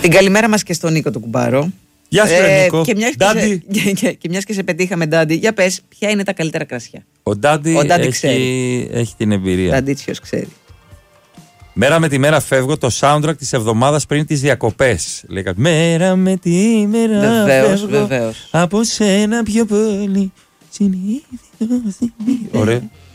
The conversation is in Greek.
Την καλημέρα μας και στον Νίκο του Κουμπάρο. Γεια σου, Νίκο. Και μιας και σε πετύχαμε, Ντάντι, για πες, ποια είναι τα καλύτερα κρασιά? Ο Ντάντι έχει την εμπειρία. Νταντίτσιος ξέρει. Μέρα με τη μέρα φεύγω, το soundtrack της εβδομάδας πριν τις διακοπές. Λέει κάποιος, μέρα με τη μέρα φεύγω, βεβαίως. από σένα πιο πολύ. Ωραία.